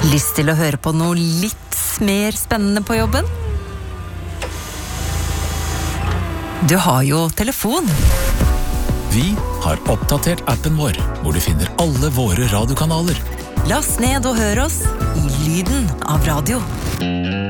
Lyst til å høre på noe litt mer spennende på jobben? Du har jo telefon. Vi har oppdatert appen vår, hvor du finner alle våre radiokanaler. Last ned og hør oss i lyden av radio.